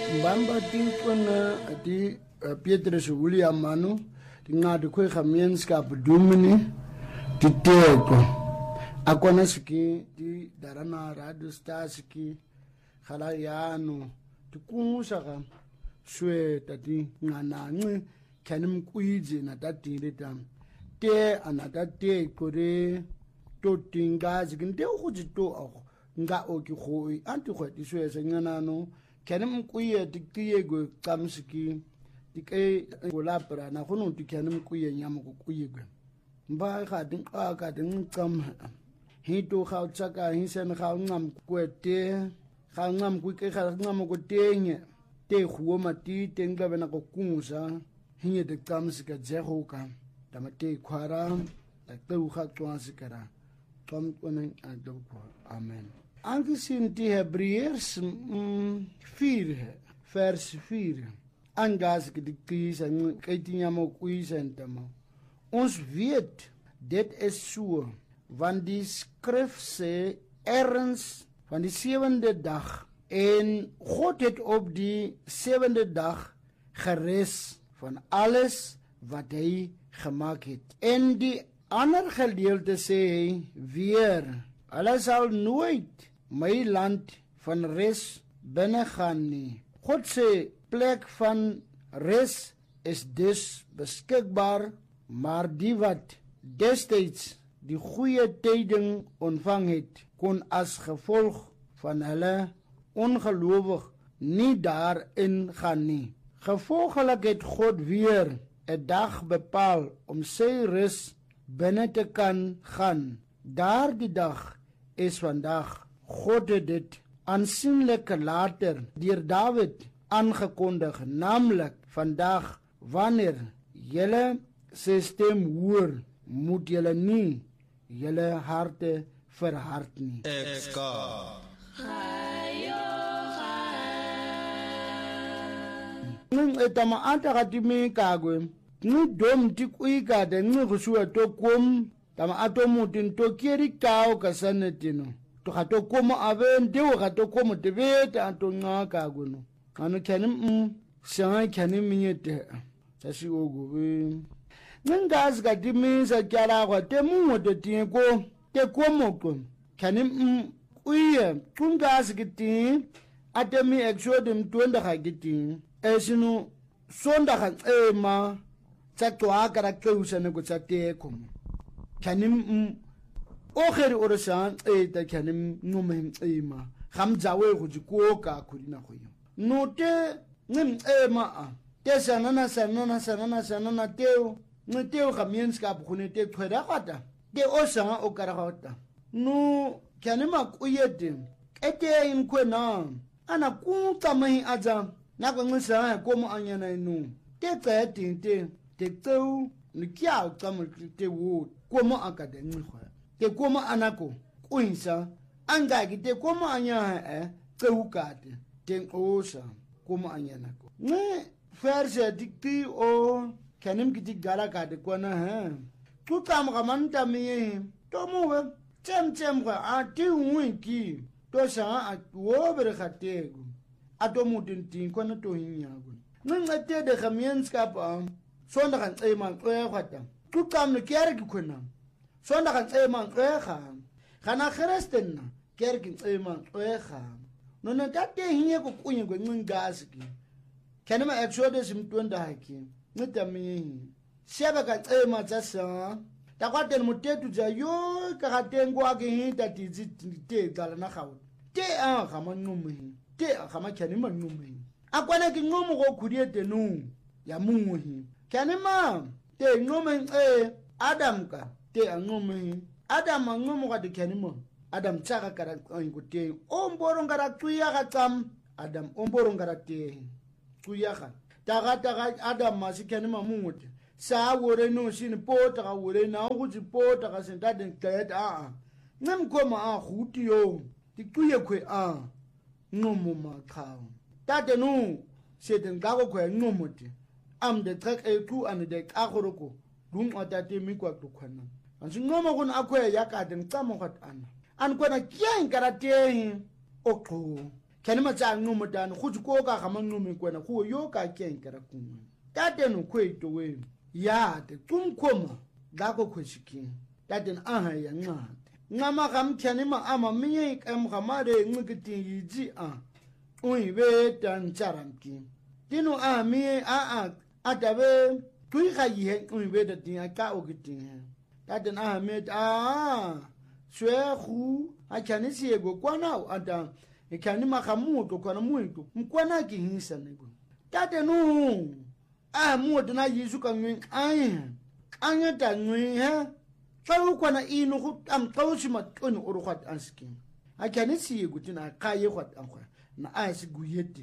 Mbamba tinkwana di Petrus William Manu di ngadi kwe gemeenskap Domini di teko. Akwana siki di darana radio stasiki khala yano di kumusaka swe tati nganangi kanim kuiji na tati ritam te anata te kore to tinga zikin te uji to ako nga oki khoi anti khoti swe se nganano kanim kuye tikiye go kamsiki tikai golapra na khunu tikanim kuye nyam ko kuye go mba ka din kam hito khaw tsaka hisen khaw ngam kwete khaw ngam ku ke khaw ngam ko tenye te khuo mati tenga bena ko kunsa hinye de kamsika jehoka tamate khwara takte ukha twansikara tom konen adoko amen. Aangezien die Hebreërs 4 vers 4 aangas ik die kies en kyk die jammer kuis en tamo. Ons weet dit is so want die skrif sê erns van die 7de dag en God het op die 7de dag geres van alles wat hy gemaak het. En die ander gedeelte sê weer hulle sal nooit my land van res binne gaan nie. God se plek van res is dus beskikbaar, maar die wat destyds die goeie tyding ontvang het, kon as gevolg van hulle ongelowig nie daarin gaan nie. Gevolglik het God weer 'n dag bepaal om sy res binne te kan gaan. Daardie dag is vandag. God het dit aansienlik later deur Dawid aangekondig, naamlik vandag wanneer julle sy stem hoor, moet julle nie julle harte verhard nie. Etama antakatimi kagwe ni dom tikuika de ni kusua tokum tama atomutin tokieri kao kasanetino to gato komo avende o gato komo tebeta antonga kagwe anu kanim sanga kanim minyete sasi ogobe ngas gadimi sa kyara kwa temu de tinko te komo ko kanim uye kungas giti atemi exodum 20 giti esinu sonda kan ema tsatwa kara keusane ko tsateko kanim okheri orosan ta kanim nume ema khamjawe go jikoka khulina khoyo note ngem ema te sanana teo noteo khamyenska khune te khweda khata te osanga okara khata no kanima kuyete ete inkwena ana kuntamahi aja na kwa ngisa komo anyana inu te tete te teu ni kya kama te wo komo akade ngkhwa te komo anako kuinsa anga te komo anya teu kate te osa komo anyana ko ne verse dikti o kanim kiti gala kade kwana tu kam kamanta mi to mo chem kwa ati winki to sa wo ber khatego atomutin tin kwana to hinyago ngate de gemeenskap sonda kan ema kwata tu kam ne kerk kuna sonda kan ema kwega kana christen kerk ema kwega no na tate hinye ko kunye ko ngingasiki kanema exodus 20 haki ngitami sheba kan ema tsasa takwaten mutetu ja yo kagatengo akinta tizite dala na khawo te kama ngumuhi te kama kanima ngumuhi akwana ki ngumu ko khuriete nu ya munguhi kanima te ngumu adam ka te ngumuhi adam ngumu ka de kanima adam tsaka kara ngute omboro ngara tuya ka tsam adam omboro ngara te tuya ka taga adam masikanima munguti sa wore no sin pota ka wore na go di pota ka senta den tet ngam koma khuti yo tikuye kwe ngomo makhaw tate no seten ga go kwe ngomote am de trek ku an de agoroko dum otate mi kwa tukwana ansi ngoma kun akwe yakade ngcamo khat an kwana kya inkarate okho kyani matsa ngumo dan khuti ko ka ga manumi kwena khu yo ka kenkera kuma tate no kweto we ya te kumkoma gako khwishiki tate aha ya ngate ngama gam kyani ma ama miye kam gamare ngikiti yiji uibe tan charamki tinu miye atabe tui ga yi uibe da tin ka ogiti tate me shwe khu kyani siego kwana ata kyani makamu to kana muito mkwana ki hinsa nego tate no mutu na yisu ka ngin anya ta ngin ha tsawu kwana inu ku am tawshi ma tun urukhat anskin kyani siego tina kaye khat ankwa na asi guyete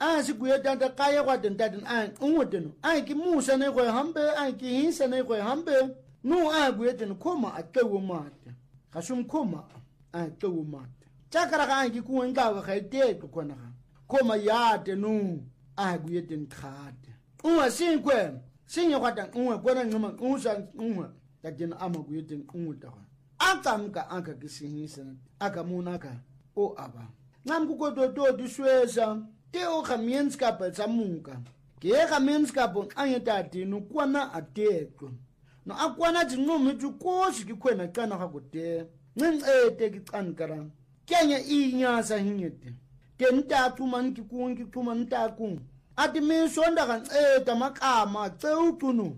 ta kaye khat den unwoteno ki musa ne ko hambe ki hinsa ne ko hambe no guyete no koma atawo mate kasum koma atawo mate chakara ga ki ku nga ga ite to kona koma yate no guyete nkhate unwa sinkwe sinye kwata unwa kona ngoma unsa unwa tajena ama guyete unwa akamka aka kisihisa akamunaka aba ngam ku do diswesa te o khamienska pa tsamunka ke khamienska bon anyeta dinu kwana ateko no akwana dinomi tukoshi kikwena kana ga gote ngcete kicandikara kenya inyasa hinyete tenta tuman kikungi tuman taku ati misonda kanceta makama ceutunu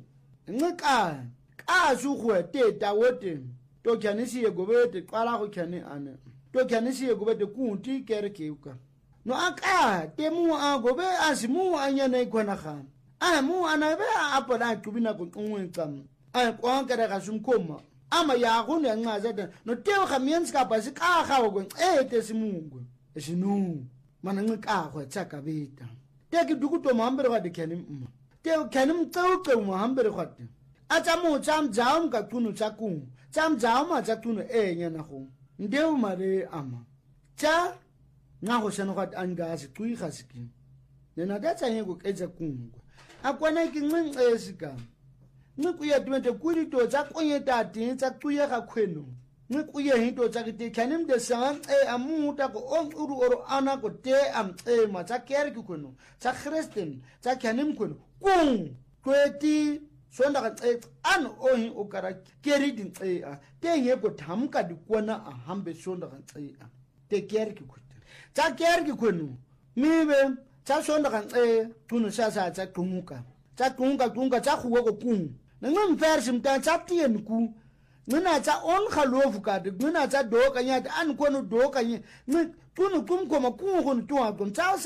ngika kasugwe teta wote to kyanisi yegobete qala go kyane ane to kyanisi yegobete kunti kerkeuka no aka temu agobe asimu anyane ikona kha mu anabe apola tubina ko unwetsam kwankere ga sumkoma ama ya gone ncaza no teo khamienska basi ka ga go simungu esinu mana ngika go tsaka beta teki dukuto mahambere ga dekenim teo kenim tsoke mahambere ga atsamu tsamjam ka tunu tsaku tsamjam ma tsatunu nyana go ndeu mare ama tsa ngago seno ga angasi tui gasiki nena datsa yego ketsa kungu akwana ki nqesika ngikuye tumente kulito tsa konyeta tin tsa tuye ga khweno ngikuye hinto tsa kite khanim de sang amuta ko uru oro ana ko te ma tsa ker ki khweno tsa kristen tsa khanim khweno kung tweti sonda ga an ohin okara keri din te nge ko thamka di kona hambe sonda ga te ker ki khwete tsa ker ki khweno mibe tsa sonda ga tunu sasa tsa kumuka tsa tsa khuwa ko kung ngam versim ta chaptien ku ngina cha on khalofu ka de ngina cha do ka nya an ko no do ka nya tunu kum ko ma ku ko to a kum cha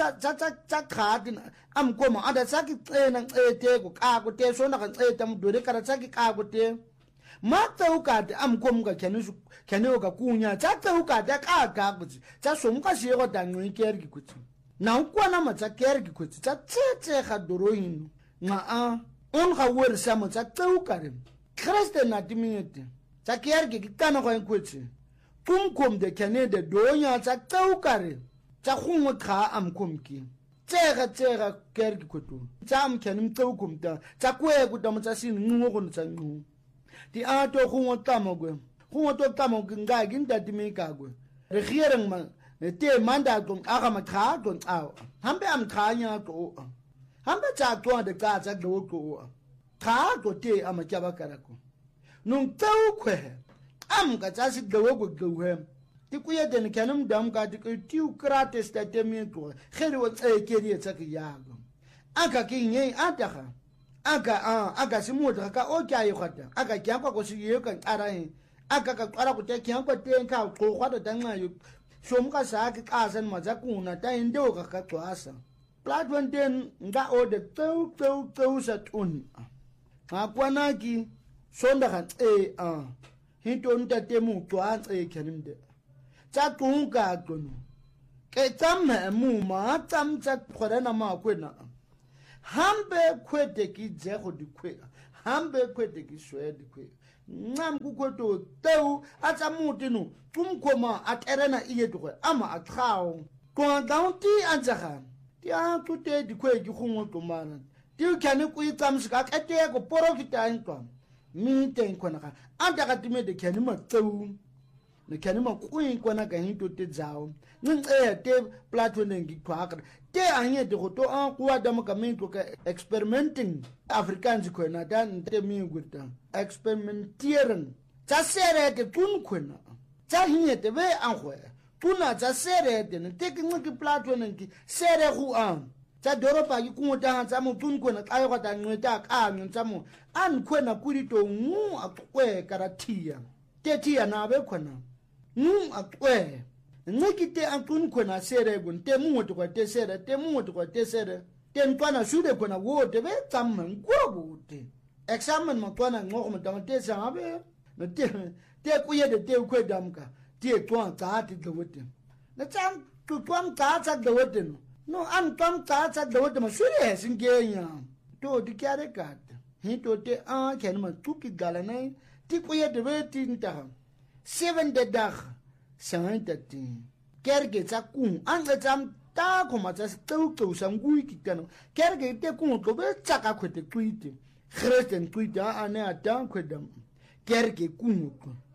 kha din am ko ma ada sa ki na te ko ka ko te so na ka tam do de kara sa ki ka ko te ma ta u ka de am ko mu ka kenu ka ku nya cha ta u ka da ka ku cha so mu ka she go da ngwi ker ki ku na ku na ma cha ker ki ku cha che ga dorohin nga on ga wer samo tsa tsukare kriste na diminete tsa kierge kitana go enkwetse kumkom de kanede donya tsa tsukare tsa khungwe kha amkomki tsega kerge kwetu tsa amkhanim tsukum ta tsa kwe ku ta motsa sin ngwe go ntsa ngu di ato khungwe tamogwe khungwe to tamogwe nga ginda dimika gwe re khiereng ma te manda go aga makha go aw hambe am khanya to hambe tsa twa de ka tsa go ka go te amatyaba karako nung tau kwe am ka tsa si go ti kuye den kanum dam ka ti tiu krates ta temento kheri wo keri tsa ki yago aka ki nye ataka aka simu ka o kya yi khata aka kya ko si ye kan arahin aka ka ara ko te kya ko te ka ko khwada tanga yu shom ka sa ki ka san ma za kuna ta inde ka twasa platwan den nga o de tau sa tun akwana ki sonda kan hinto nta temu twa khanim de tsa tunga tunu ke tsam mu ma tsam tsa khorana ma kwena hambe kwete ki je go di kwe hambe kwete ki shwe di kwe ngam ku kweto teu atsa mutinu tumkoma aterena iye twe ama akhao ko daunti anzaga ti a tute di kwe ki khungo tomana ti khane ku itsamsika kete ko porokita ntwa mi ten kona ka anta ka time de khane ma teu ne kanima kuin kwana ka hinto te zao nin te platform ngi kwakra te anye de goto an kwa dam ka min ka experimenting afrikaans ko na dan te mi gurta experimenteren ta sere te tun kwana ta hinye te be an khwe tuna ta sere te ne te ki platform ngi sere hu an ta doropa ki kunta tsa mo tun kwana ayo ka ta ngeta ka tsa mo an kwana kuri to ngu akwe karatia te tia na be kwana akwe ngikite antun kona sere gun te mutu kwa te sere te mutu kwa te sere te ntwana shude kona wote be tsamman kwa wote examen matwana ngoko mtama te sabe no te kuye de te kwe damka te twan ta ti de wote na tsam tu twan ta de wote no an twan ta de wote ma shure singenya to di kyare kat hito te an ken ma tuki galana ti kuye de be tinta 7 de dag santatin kerge tsa kun an ga jam ta koma tsa to sangui kitano kerge te kun to be tsaka kwete twite khresten twite ane atan kwedam kerge kun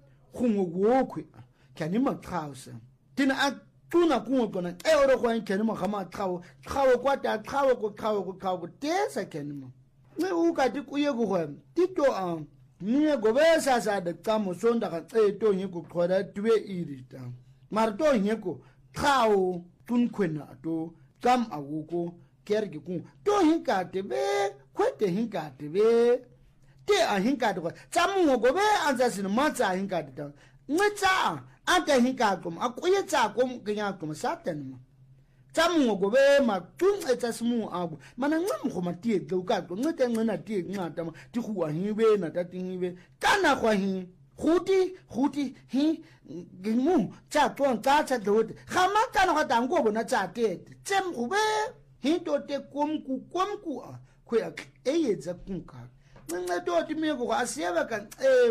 wo kwe kani ma khausa tin a tuna kun ko na euro ko kani ma khama khawo kwa ta khawo te sa kani ma ne u ka ti kuye go ti to an ni go be sa de tsamo sonda ka to nyi ko khoda twe irita mar to nyi ko khawo tun kwena to kam awuko kergi kun to hinka te be kwete hinka te be te a hinka to tsamu go be anza sin matsa hinka te ngitsa anta hinka kom akuye tsa kom kenya kom satan tsamu go be ma tun etsa smu agu mana ngam go matie ke ka to ngite ngena tie ngata ma ti huwa hibe na tati hibe kana kwa hi huti hi gimu tsa to tsa dot khama kana ga tango bona tsa te tsem go be hi to te komku a ko ya eyetsa kunka nne to ti me go asieba ka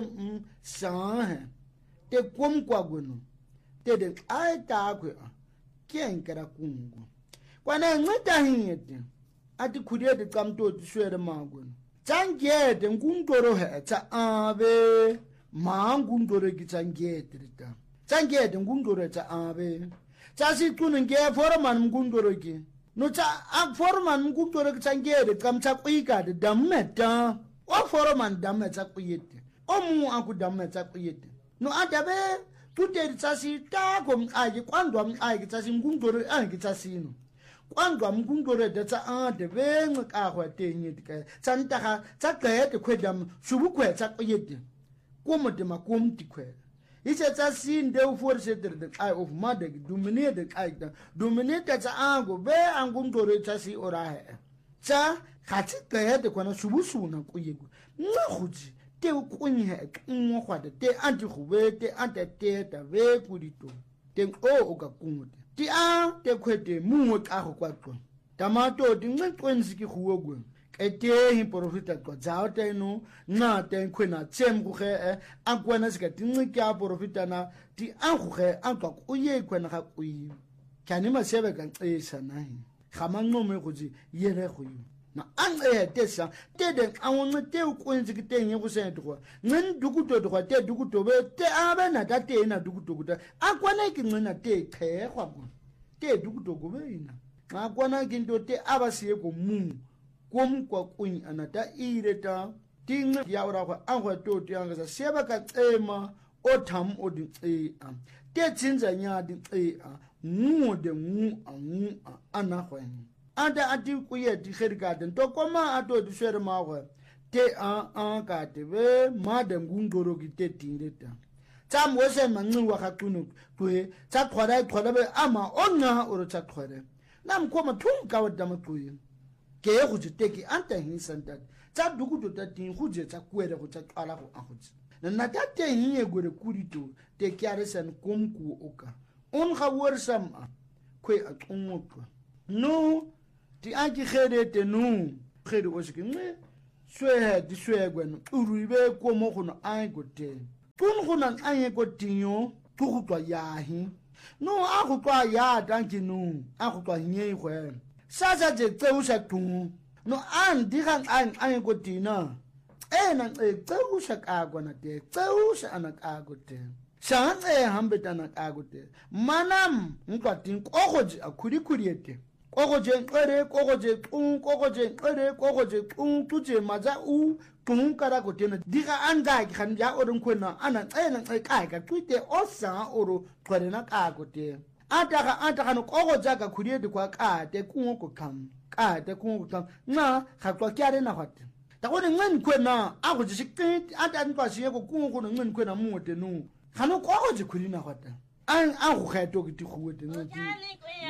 sa te komku agono te de ai ta ko kenkera kungu kwana ngita hinyete ati khudiyete kamto tiswere magun tsangete ngundoro he tsa abe mangundoro ki tsangete rita tsangete ngundoro tsa abe tsa situne nge forman ngundoro ki no tsa a forman ngundoro ki tsangete kamtsa kuika de dameta o forman dameta kuyete o mu aku dameta kuyete no adabe tude tsasi ta kom aji kwandwa aji tsasi ngundoro aji tsasino kwandwa ngundoro de tsa ade benga ka hwa tenye ka tsanta ga tsa kete kwedam shubu kwe tsa kuyete komo de makomti kwe ise tsasi nde u forse de eye of mother dominate de eye dominate tsa ango be angundoro tsasi ora he tsa khati kete kwana shubu suna kuyego ngahuji te kunye nwa kwade te anti khubete ante te ta ve kudito te o ka kungote ti a te kwete mungo ka go kwatwa tamato di ngqwenzi ki khuwogwe ete hi profita kwa zao te no na te kwena tsem go ge akwana sika tinqi ka profita na ti a go ge akwa kuye kwena ga kuyi kani masebe ka nxesa nahi khamanqome go ji yere go na an tesa te de awon te ukwenzi kite nyi go sento kwa ngen dukuto to te dukuto be te aba na ta te na dukuto kuta akwana ki ngena te khekwa go te dukuto go be ina akwana ki ndo te aba siye go mu kom kwa kunyi anata ireta ting ya ora kwa angwa to te anga sa seba ka tsema o tham o di te tsinza nya di mu de mu ana khwen anda ati kuye di khergaden to koma ato di shere mawe te ka te be made ngundoro ki te tireta tsam wose manwa ka tunu tuhe tsa khwara be ama onna oro tsa khware nam koma thung ka wada matuye ke go teki anta hinsanta tsa dukuto ta tin huje tsa kwere go tsa tsala go ahutse na ta te hinye gore kurito te kyare san komku oka on ga worsam kwe atungotwa no ti anki khere te nu khere o sike me swe di swe gwen uruibe ko mo khono ai gote tun khona ai gotinyo tu khutwa yahi no a khutwa ya danki nu a khutwa nye khwe sa je tseusha tu no an di gang ai gotina na tseusha ka gona te tseusha ana ka gote Shange hambe tana kagote. Manam nkwatin kogoje akuri kogoje nkere kogoje tuje maza u kara gotena diga anga kan ya orun kwena ana tsena kai ka twite osa oro kwarena kagote. Ata no kogoja ka kuriete kwa kate kungo kam. Na khatwa kyare na hwate. Takone ngwen kwena agoje shikit ata ntwa shiye ko kungo no ngwen kwena muote no. Khano kogoje kurina hwate. An go kgetho ke tikhuwe teng